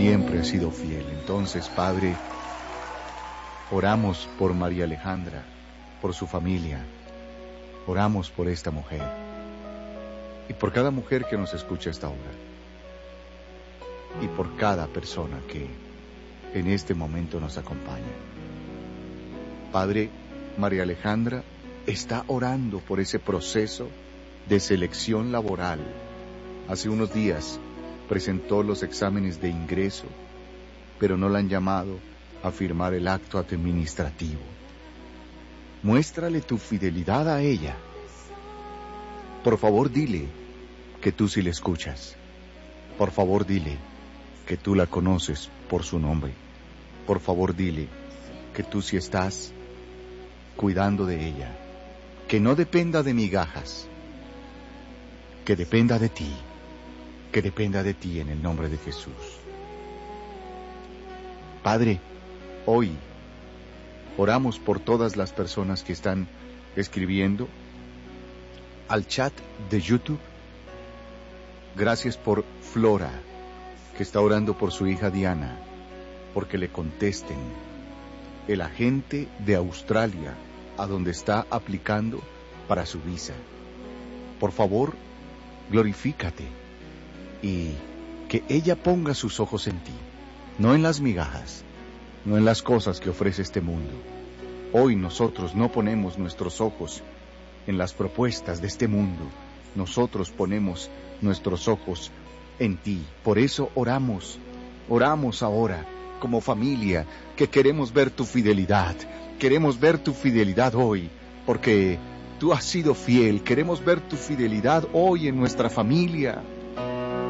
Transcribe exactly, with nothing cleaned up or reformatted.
siempre has sido fiel. Entonces, Padre, oramos por María Alejandra, por su familia. Oramos por esta mujer y por cada mujer que nos escucha a esta hora y por cada persona que en este momento nos acompaña. Padre, María Alejandra está orando por ese proceso de selección laboral. Hace unos días presentó los exámenes de ingreso, pero no la han llamado a firmar el acto administrativo. Muéstrale tu fidelidad a ella. Por favor, dile que tú sí le escuchas. Por favor, dile que tú la conoces por su nombre. Por favor, dile que tú sí estás cuidando de ella. Que no dependa de migajas. Que dependa de ti. Que dependa de ti en el nombre de Jesús. Padre, hoy oramos por todas las personas que están escribiendo al chat de YouTube. Gracias por Flora, que está orando por su hija Diana, porque le contesten. El agente de Australia, a donde está aplicando para su visa. Por favor, glorifícate y que ella ponga sus ojos en ti, no en las migajas, no en las cosas que ofrece este mundo. Hoy nosotros no ponemos nuestros ojos en las propuestas de este mundo. Nosotros ponemos nuestros ojos en ti. Por eso oramos, oramos ahora como familia, que queremos ver tu fidelidad. Queremos ver tu fidelidad hoy, porque tú has sido fiel. Queremos ver tu fidelidad hoy en nuestra familia.